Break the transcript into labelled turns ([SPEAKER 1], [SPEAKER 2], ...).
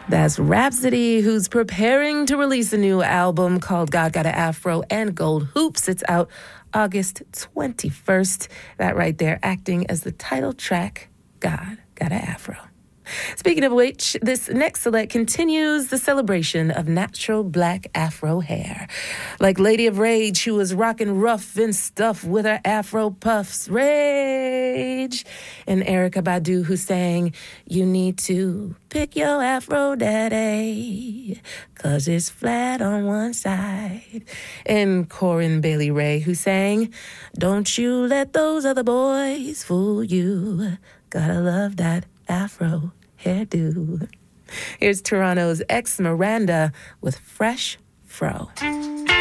[SPEAKER 1] That's Rhapsody, who's preparing to release a new album called God Got a Afro and Gold Hoops. It's out August 21st. That right there, acting as the title track, God Got a Afro. Speaking of which, this next select continues the celebration of natural black afro hair. Like Lady of Rage, who was rocking rough and stuff with her afro puffs. Rage! And Erykah Badu, who sang, "You need to pick your afro daddy, 'cause it's flat on one side." And Corinne Bailey Rae, who sang, "Don't you let those other boys fool you. Gotta love that afro hairdo." Here's Toronto's ex Miranda with Fresh Fro.